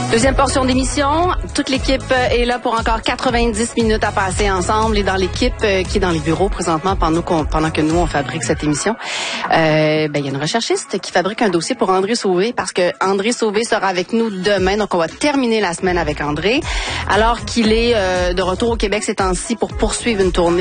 Deuxième portion d'émission. Toute l'équipe est là pour encore 90 minutes à passer ensemble et dans l'équipe qui est dans les bureaux présentement pendant que nous, on fabrique cette émission. Il y a une recherchiste qui fabrique un dossier pour André Sauvé parce que André Sauvé sera avec nous demain. Donc, on va terminer la semaine avec André alors qu'il est de retour au Québec ces temps-ci pour poursuivre une tournée